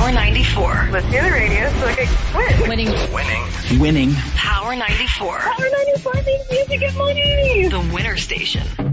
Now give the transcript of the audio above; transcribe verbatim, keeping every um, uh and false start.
Power ninety-four. Let's hear the radio so I can win. Winning. Winning. Winning. Power ninety-four. Power ninety-four means music and money. The winner station.